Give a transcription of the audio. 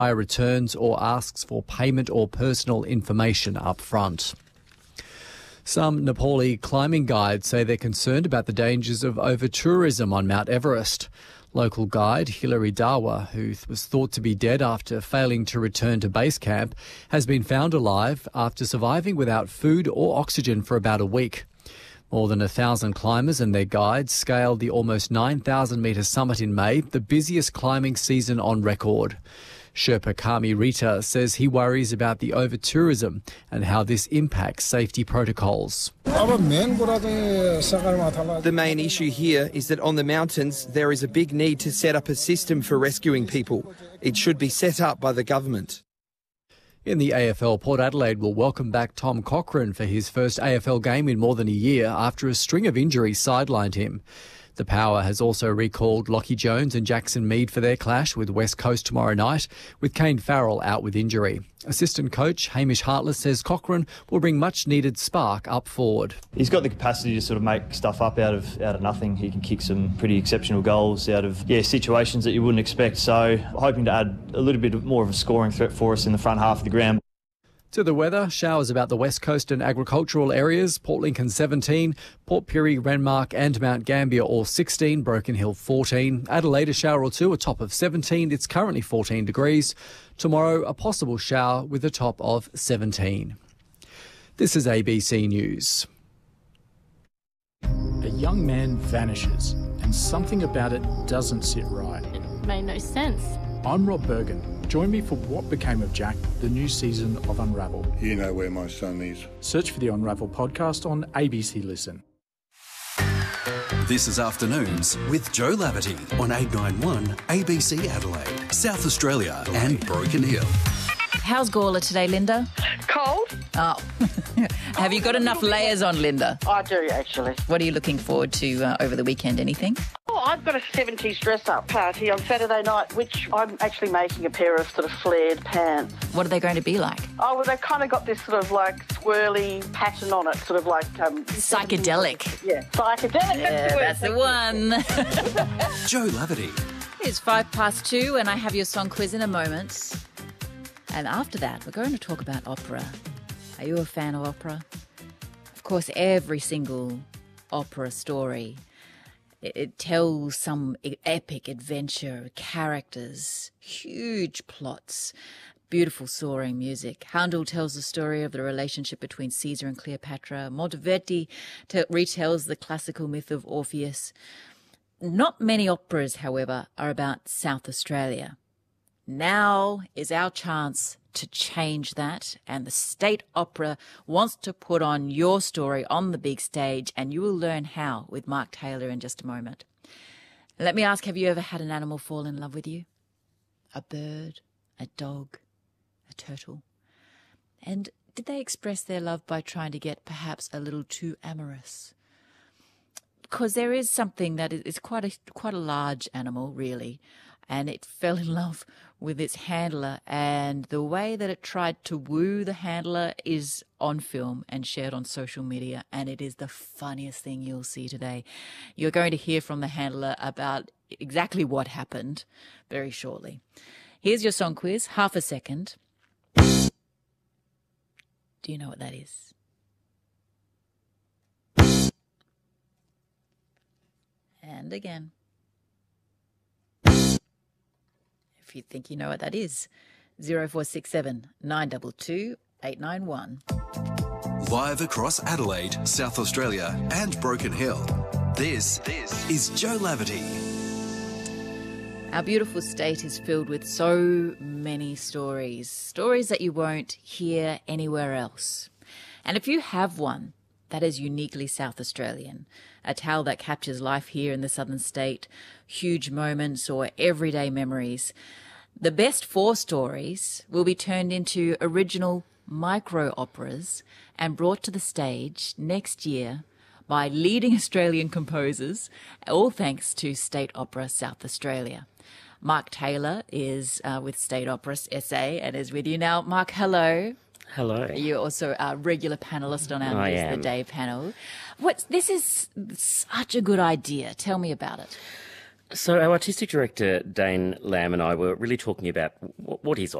returns or asks for payment or personal information up front. Some Nepali climbing guides say they're concerned about the dangers of over-tourism on Mount Everest. Local guide Hilary Dawa, who was thought to be dead after failing to return to base camp, has been found alive after surviving without food or oxygen for about a week. More than 1,000 climbers and their guides scaled the almost 9,000-metre summit in May, the busiest climbing season on record. Sherpa Kami Rita says he worries about the over-tourism and how this impacts safety protocols. The main issue here is that on the mountains there is a big need to set up a system for rescuing people. It should be set up by the government. In the AFL, Port Adelaide will welcome back Tom Cochrane for his first AFL game in more than a year after a string of injuries sidelined him. The Power has also recalled Lockie Jones and Jackson Mead for their clash with West Coast tomorrow night, with Kane Farrell out with injury. Assistant coach Hamish Hartless says Cochrane will bring much-needed spark up forward. He's got the capacity to sort of make stuff up out of nothing. He can kick some pretty exceptional goals out of situations that you wouldn't expect. So hoping to add a little bit more of a scoring threat for us in the front half of the ground. To the weather, showers about the west coast and agricultural areas. Port Lincoln 17, Port Pirie, Renmark and Mount Gambier all 16, Broken Hill 14. Adelaide a shower or two, a top of 17. It's currently 14 degrees. Tomorrow a possible shower with a top of 17. This is ABC News. A young man vanishes and something about it doesn't sit right. It made no sense. I'm Rob Bergen. Join me for What Became of Jack, the new season of Unravel. You know where my son is. Search for the Unravel podcast on ABC Listen. This is Afternoons with Joe Laverty on 891 ABC Adelaide, South Australia and Broken Hill. How's Gawler today, Linda? Cold. Oh. Have you got enough layers on, Linda? I do, actually. What are you looking forward to over the weekend? Anything? Oh, I've got a 70s dress-up party on Saturday night, which I'm actually making a pair of sort of flared pants. What are they going to be like? Oh, well, they've kind of got this sort of like swirly pattern on it, sort of like... psychedelic. Yeah, psychedelic. Yeah, that's the one. Joe Laverty. It's 2:05 and I have your song quiz in a moment. And after that, we're going to talk about opera. Are you a fan of opera? Of course, every single opera story, it tells some epic adventure, characters, huge plots, beautiful soaring music. Handel tells the story of the relationship between Caesar and Cleopatra. Monteverdi retells the classical myth of Orpheus. Not many operas, however, are about South Australia. Now is our chance to change that, and the State Opera wants to put on your story on the big stage, and you will learn how with Mark Taylor in just a moment. Let me ask, have you ever had an animal fall in love with you? A bird, a dog, a turtle? And did they express their love by trying to get perhaps a little too amorous? Because there is something that is quite a large animal, really, and it fell in love with its handler, and the way that it tried to woo the handler is on film and shared on social media, and it is the funniest thing you'll see today. You're going to hear from the handler about exactly what happened very shortly. Here's your song quiz, half a second. Do you know what that is? And again. If you think you know what that is, 0467 922 891. Live across Adelaide, South Australia and Broken Hill, this is Joe Laverty. Our beautiful state is filled with so many stories that you won't hear anywhere else. And if you have one that is uniquely South Australian, a tale that captures life here in the southern state, huge moments or everyday memories, the best 4 stories will be turned into original micro-operas and brought to the stage next year by leading Australian composers, all thanks to State Opera South Australia. Mark Taylor is with State Opera SA and is with you now. Mark, hello. Hello. You're also a regular panellist on our News the Day panel. This is such a good idea. Tell me about it. So our artistic director, Dane Lamb, and I were really talking about what is